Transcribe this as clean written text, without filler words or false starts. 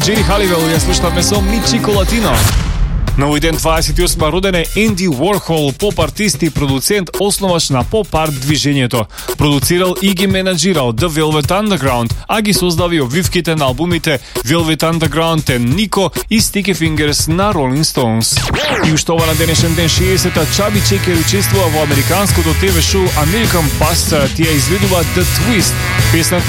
Джери Халивел ја слушнавме со Mi Cicolatino. На овој ден 28 роден е Енди Уорхол, поп-артист и продуцент, основач на поп-арт движењето. Продуцирал и ги менаџирал The Velvet Underground, а ги создавил вивките на албумите Velvet Underground and Nico и Sticky Fingers на Rolling Stones. И уште ова на денешен ден 60-та Чаби Чекер учествува во американското ТВ шоу American Buster, тие изведува The Twist. Песната